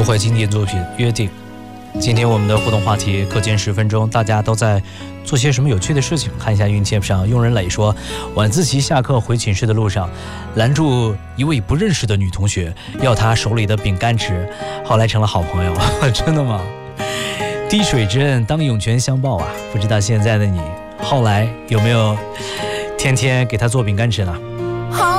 怀经典作品《约定》。今天我们的互动话题课间10分钟，大家都在做些什么有趣的事情？看一下云帖上，佣人磊说，晚自习下课回寝室的路上，拦住一位不认识的女同学，要她手里的饼干吃，后来成了好朋友。真的吗？滴水之恩，当涌泉相报啊！不知道现在的你，后来有没有天天给她做饼干吃呢？